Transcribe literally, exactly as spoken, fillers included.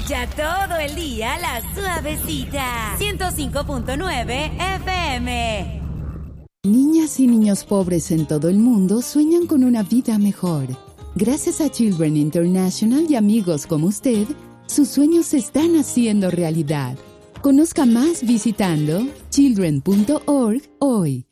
Escucha todo el día la suavecita. ciento cinco punto nueve F M. Niñas y niños pobres en todo el mundo sueñan con una vida mejor. Gracias a Children International y amigos como usted, sus sueños se están haciendo realidad. Conozca más visitando children punto org hoy.